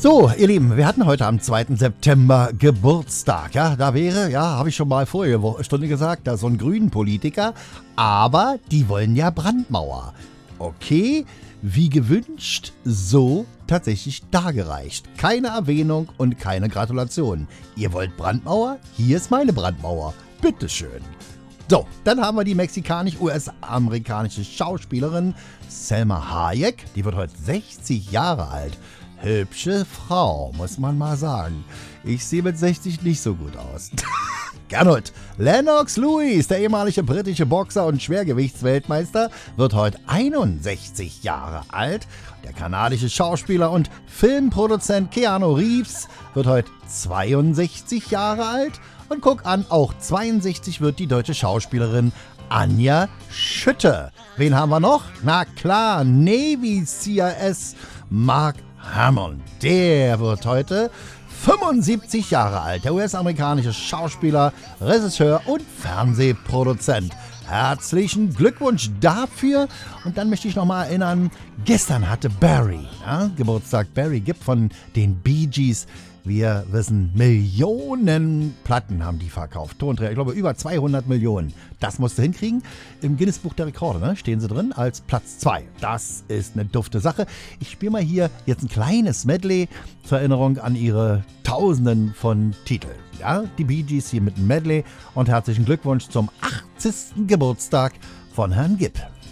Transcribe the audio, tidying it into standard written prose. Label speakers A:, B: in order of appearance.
A: So, ihr Lieben, wir hatten heute am 2. September Geburtstag. Ja, da wäre, habe ich schon mal vorige Stunde gesagt, da so ein grünen Politiker. Aber die wollen ja Brandmauer. Okay, wie gewünscht, so tatsächlich dargereicht. Keine Erwähnung und keine Gratulation. Ihr wollt Brandmauer? Hier ist meine Brandmauer. Bitteschön. So, dann haben wir die mexikanisch-US-amerikanische Schauspielerin Salma Hayek. Die wird heute 60 Jahre alt. Hübsche Frau, muss man mal sagen. Ich sehe mit 60 nicht so gut aus. Gernot, Lennox Lewis, der ehemalige britische Boxer und Schwergewichtsweltmeister, wird heute 61 Jahre alt. Der kanadische Schauspieler und Filmproduzent Keanu Reeves wird heute 62 Jahre alt. Und guck an, auch 62 wird die deutsche Schauspielerin Anja Schütte. Wen haben wir noch? Na klar, Navy CIS Mark Hamill. Der wird heute 75 Jahre alt. Der US-amerikanische Schauspieler, Regisseur und Fernsehproduzent. Herzlichen Glückwunsch dafür. Und dann möchte ich nochmal erinnern, gestern hatte Barry Geburtstag. Barry Gibb von den Bee Gees. Wir wissen, Millionen Platten haben die verkauft. Tonträger, ich glaube über 200 Millionen. Das musst du hinkriegen. Im Guinness-Buch der Rekorde stehen sie drin als Platz 2. Das ist eine dufte Sache. Ich spiele mal hier jetzt ein kleines Medley zur Erinnerung an ihre Tausenden von Titeln. Ja, die Bee Gees hier mit einem Medley und herzlichen Glückwunsch zum 80. Geburtstag von Herrn Gibb.